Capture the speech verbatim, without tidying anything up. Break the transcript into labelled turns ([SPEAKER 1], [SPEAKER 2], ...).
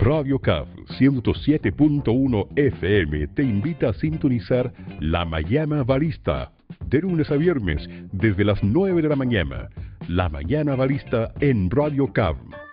[SPEAKER 1] Radio C A F ciento siete punto uno F M te invita a sintonizar La Mañana Barista, de lunes a viernes, desde las nueve de la mañana. La Mañana Barista en Radio C A V.